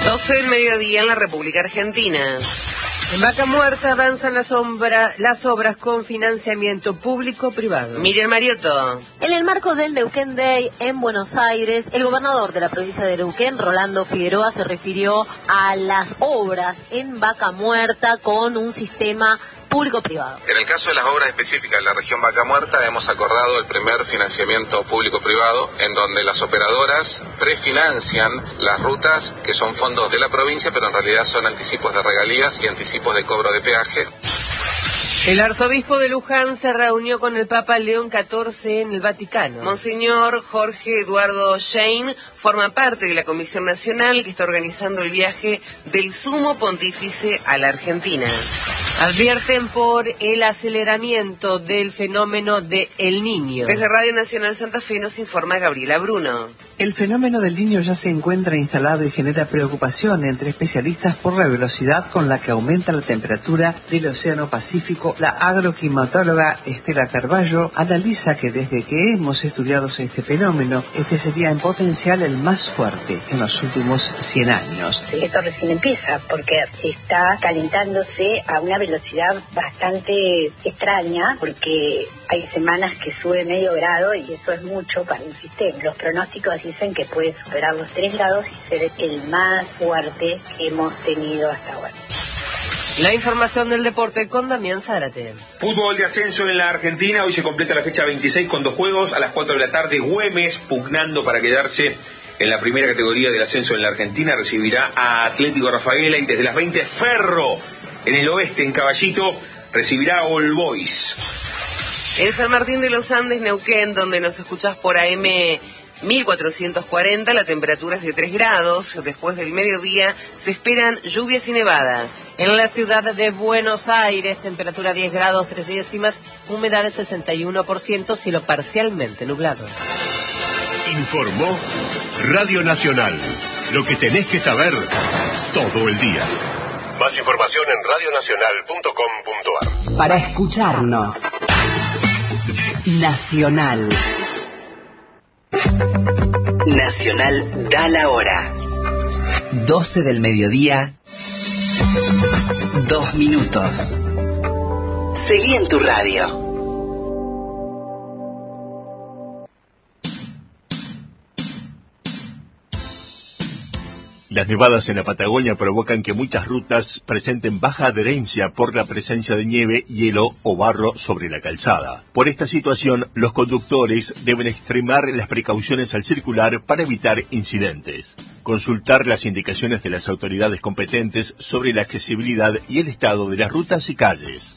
12 del mediodía en la República Argentina. En Vaca Muerta avanzan las obras con financiamiento público-privado. Miriam Mariotto. En el marco del Neuquén Day en Buenos Aires, el gobernador de la provincia de Neuquén, Rolando Figueroa, se refirió a las obras en Vaca Muerta con un sistema público-privado. En el caso de las obras específicas de la región Vaca Muerta, hemos acordado el primer financiamiento público-privado, en donde las operadoras prefinancian las rutas que son fondos de la provincia, pero en realidad son anticipos de regalías y anticipos de cobro de peaje. El arzobispo de Luján se reunió con el Papa León XIV en el Vaticano. Monseñor Jorge Eduardo Schein forma parte de la Comisión Nacional que está organizando el viaje del Sumo Pontífice a la Argentina. Advierten por el aceleramiento del fenómeno de El Niño. Desde Radio Nacional Santa Fe nos informa Gabriela Bruno. El fenómeno del Niño ya se encuentra instalado y genera preocupación entre especialistas por la velocidad con la que aumenta la temperatura del Océano Pacífico. La agroclimatóloga Estela Carballo analiza que desde que hemos estudiado este fenómeno, este sería en potencial el más fuerte en los últimos 100 años. Esto recién empieza porque está calentándose a una velocidad bastante extraña, porque hay semanas que sube medio grado y eso es mucho para un sistema. Los pronósticos dicen que puede superar los 3 grados y ser el más fuerte que hemos tenido hasta ahora. La información del deporte con Damián Zárate. Fútbol de ascenso en la Argentina. Hoy se completa la fecha 26 con 2 juegos. A las 4 de la tarde, Güemes, pugnando para quedarse en la primera categoría del ascenso en la Argentina, recibirá a Atlético Rafaela, y desde las 20, Ferro, en el oeste, en Caballito, recibirá a All Boys. En San Martín de los Andes, Neuquén, donde nos escuchás por AM 1440, la temperatura es de 3 grados. Después del mediodía se esperan lluvias y nevadas. En la ciudad de Buenos Aires, temperatura 10 grados 3 décimas, humedad de 61%, cielo parcialmente nublado. Informó Radio Nacional. Lo que tenés que saber todo el día. Más información en radionacional.com.ar. Para escucharnos, Nacional. Nacional da la hora. 12 del mediodía, 2 minutos. Seguí en tu radio. Las nevadas en la Patagonia provocan que muchas rutas presenten baja adherencia por la presencia de nieve, hielo o barro sobre la calzada. Por esta situación, los conductores deben extremar las precauciones al circular para evitar incidentes. Consultar las indicaciones de las autoridades competentes sobre la accesibilidad y el estado de las rutas y calles.